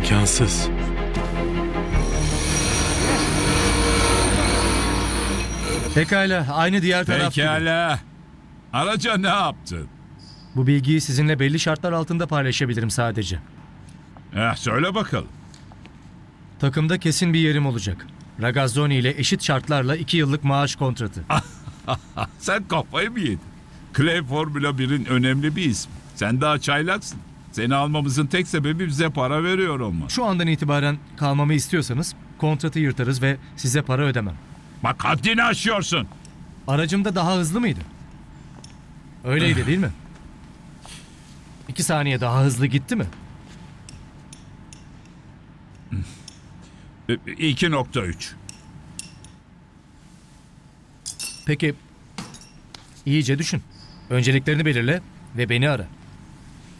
İmkansız. Pekala, aynı diğer taraf gibi. Pekala. Araca ne yaptın? Bu bilgiyi sizinle belli şartlar altında paylaşabilirim sadece. Söyle bakalım. Takımda kesin bir yerim olacak. Ragazzoni ile eşit şartlarla 2 yıllık maaş kontratı. Sen kafayı mı yedin? Clay Formula 1'in önemli bir ismi. Sen daha çaylaksın. Seni almamızın tek sebebi bize para veriyor olman. Şu andan itibaren kalmamı istiyorsanız kontratı yırtarız ve size para ödemem. Bak haddini aşıyorsun. Aracım da daha hızlı mıydı? Öyleydi değil mi? 2 saniye daha hızlı gitti mi? 2.3. Peki, iyice düşün. Önceliklerini belirle ve beni ara.